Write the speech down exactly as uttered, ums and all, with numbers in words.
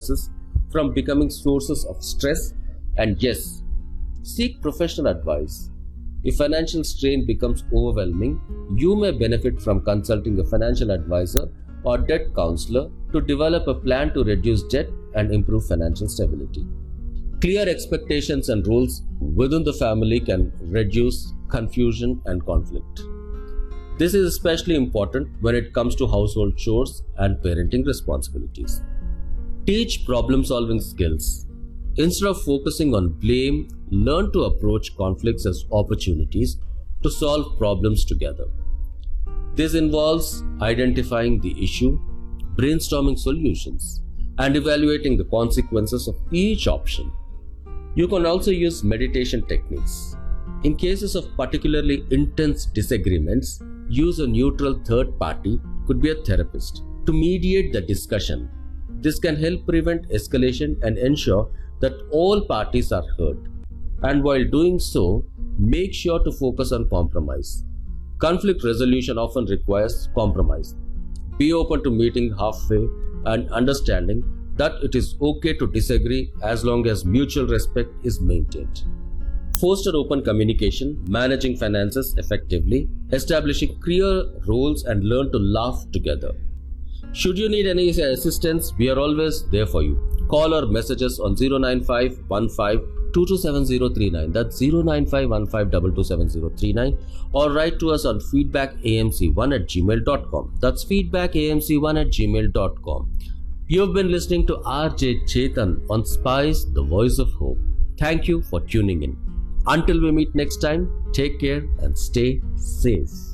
finances from becoming sources of stress. And yes, seek professional advice. If financial strain becomes overwhelming, you may benefit from consulting a financial advisor or debt counselor to develop a plan to reduce debt and improve financial stability. Clear expectations and rules within the family can reduce confusion and conflict. This is especially important when it comes to household chores and parenting responsibilities. Teach problem-solving skills. Instead of focusing on blame, learn to approach conflicts as opportunities to solve problems together. This involves identifying the issue, brainstorming solutions, and evaluating the consequences of each option. You can also use meditation techniques. In cases of particularly intense disagreements, use a neutral third party, could be a therapist, to mediate the discussion. This can help prevent escalation and ensure that all parties are heard. And while doing so, make sure to focus on compromise. Conflict resolution often requires compromise. Be open to meeting halfway and understanding that it is okay to disagree as long as mutual respect is maintained. Foster open communication, managing finances effectively, establishing clear roles, and learn to laugh together. Should you need any assistance, we are always there for you. Call or message us on zero nine five one five two two seven zero three nine. That's zero nine five one five two two seven zero three nine. Or write to us on feedback a m c one at gmail dot com. That's feedback a m c one at gmail dot com. You've been listening to R J Chetan on Spice, the Voice of Hope. Thank you for tuning in. Until we meet next time, take care and stay safe.